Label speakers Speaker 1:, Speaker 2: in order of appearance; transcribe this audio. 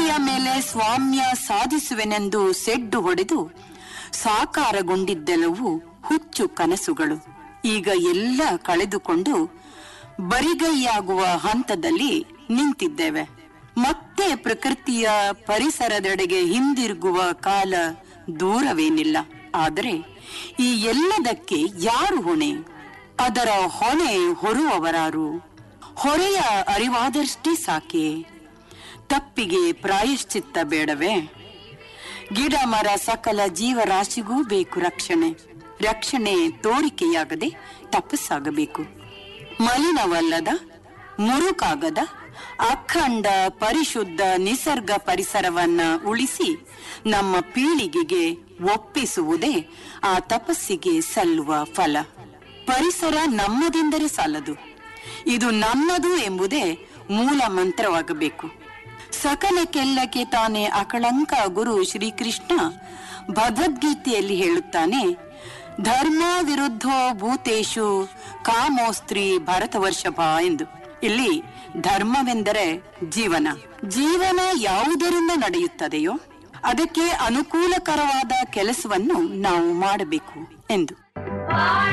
Speaker 1: ಪ್ರಕೃತಿಯ ಮೇಲೆ ಸ್ವಾಮ್ಯ ಸಾಧಿಸುವೆನೆಂದು ಸೆಡ್ಡು ಹೊಡೆದು ಸಾಕಾರಗೊಂಡಿದ್ದೆಲ್ಲವೂ ಹುಚ್ಚು ಕನಸುಗಳು. ಈಗ ಎಲ್ಲ ಕಳೆದುಕೊಂಡು ಬರಿಗೈಯಾಗುವ ಹಂತದಲ್ಲಿ ನಿಂತಿದ್ದೇವೆ. ಮತ್ತೆ ಪ್ರಕೃತಿಯ ಪರಿಸರದೆಡೆಗೆ ಹಿಂದಿರುಗುವ ಕಾಲ ದೂರವೇನಿಲ್ಲ. ಆದರೆ ಈ ಎಲ್ಲದಕ್ಕೆ ಯಾರು ಹೊಣೆ? ಅದರ ಹೊಣೆ ಹೊರುವವರಾರು? ಹೊರೆಯ ಅರಿವಾದಷ್ಟೇ ಸಾಕೆ. ತಪ್ಪಿಗೆ ಪ್ರಾಯಶ್ಚಿತ್ತ ಬೇಡವೇ? ಗಿಡ ಮರ ಸಕಲ ಜೀವರಾಶಿಗೂ ಬೇಕು ರಕ್ಷಣೆ. ರಕ್ಷಣೆ ತೋರಿಕೆಯಾಗದೆ ತಪಸ್ಸಾಗಬೇಕು. ಮಲಿನವಲ್ಲದ, ಮುರುಕಾಗದ, ಅಖಂಡ ಪರಿಶುದ್ಧ ನಿಸರ್ಗ ಪರಿಸರವನ್ನ ಉಳಿಸಿ ನಮ್ಮ ಪೀಳಿಗೆಗೆ ಒಪ್ಪಿಸುವುದೇ ಆ ತಪಸ್ಸಿಗೆ ಸಲ್ಲುವ ಫಲ. ಪರಿಸರ ನಮ್ಮದೆಂದರೆ ಸಾಲದು, ಇದು ನಮ್ಮದು ಎಂಬುದೇ ಮೂಲ ಮಂತ್ರವಾಗಬೇಕು. ಸಕಲಕ್ಕೆಲ್ಲಕ್ಕೆ ತಾನೇ ಅಕಳಂಕ ಗುರು ಶ್ರೀಕೃಷ್ಣ ಭಗವದ್ಗೀತೆಯಲ್ಲಿ ಹೇಳುತ್ತಾನೆ, ಧರ್ಮ ವಿರುದ್ಧೋ ಭೂತೇಶು ಕಾಮೋಸ್ತ್ರಿ ಭರತವರ್ಷಭ ಎಂದು. ಇಲ್ಲಿ ಧರ್ಮವೆಂದರೆ ಜೀವನ. ಜೀವನ ಯಾವುದರಿಂದ ನಡೆಯುತ್ತದೆಯೋ ಅದಕ್ಕೆ ಅನುಕೂಲಕರವಾದ ಕೆಲಸವನ್ನು ನಾವು ಮಾಡಬೇಕು ಎಂದು.